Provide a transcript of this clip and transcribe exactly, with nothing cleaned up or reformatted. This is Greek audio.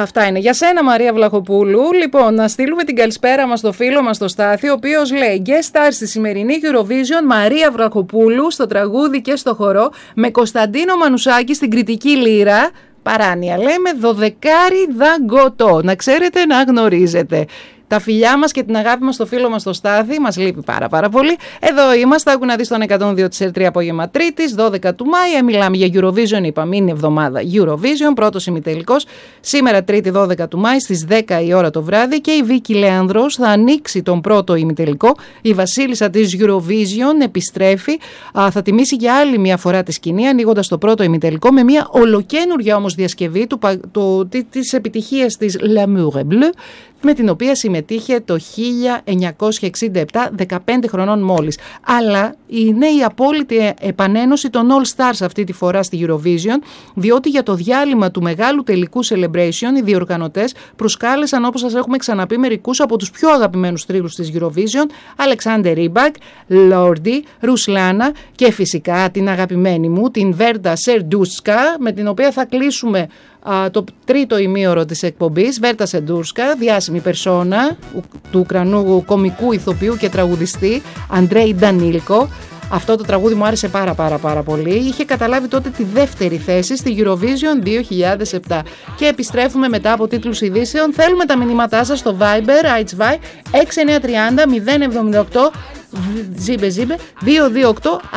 Αυτά είναι. Για σένα, Μαρία Βλαχοπούλου. Λοιπόν, να στείλουμε την καλησπέρα μας στο φίλο μας το Στάθη, ο οποίος λέει guest star στη σημερινή Eurovision Μαρία Βλαχοπούλου στο τραγούδι και στο χορό, με Κωνσταντίνο Μανουσάκη στην κριτική λύρα. Παράνοια λέμε, δωδεκάρι δαγκωτό. Να ξέρετε, να γνωρίζετε. Τα φιλιά μας και την αγάπη μας στο φίλο μας το Στάθη, μας λείπει πάρα πάρα πολύ. Εδώ είμαστε, άκου να δεις τον εκατόν δύο της Ερ τρία απόγευμα Τρίτης, δώδεκα του Μάη. Μιλάμε για Eurovision, είπαμε, είναι εβδομάδα Eurovision, πρώτος ημιτελικός. Σήμερα Τρίτη δώδεκα του Μάη στις δέκα η ώρα το βράδυ και η Βίκη Λέανδρος θα ανοίξει τον πρώτο ημιτελικό. Η βασίλισσα της Eurovision επιστρέφει, α, θα τιμήσει για άλλη μια φορά τη σκηνή, ανοίγοντας το πρώτο ημιτελικό με μια ολοκένουργια όμως διασκευή του, του, της επιτυχίας της L'amour est bleu, με την οποία συμμετείχε το χίλια εννιακόσια εξήντα επτά, δεκαπέντε χρονών μόλις. Αλλά είναι η απόλυτη επανένωση των All Stars αυτή τη φορά στη Eurovision, διότι για το διάλειμμα του μεγάλου τελικού celebration οι διοργανωτές προσκάλεσαν, όπως σας έχουμε ξαναπεί, μερικούς από τους πιο αγαπημένους θρύλους της Eurovision, Αλεξάντερ Ρίμπακ, Λόρντι, Ρουσλάνα και φυσικά την αγαπημένη μου, την Βέρτα Σερντούσκα, με την οποία θα κλείσουμε Uh, το τρίτο ημίωρο της εκπομπής. Βέρτα Σεντούρσκα, διάσημη περσόνα του Ουκρανού κομικού ηθοποιού και τραγουδιστή Αντρέι Ντανίλκο. Αυτό το τραγούδι μου άρεσε πάρα πάρα πάρα πολύ. Είχε καταλάβει τότε τη δεύτερη θέση στη Eurovision δύο χιλιάδες επτά. Και επιστρέφουμε μετά από τίτλους ειδήσεων. Θέλουμε τα μηνύματά σας στο Viber, άιτσβάι έξι εννιά τρία μηδέν μηδέν εβδομήντα οκτώ, ζήμπε ζήμπε, δύο δύο οκτώ.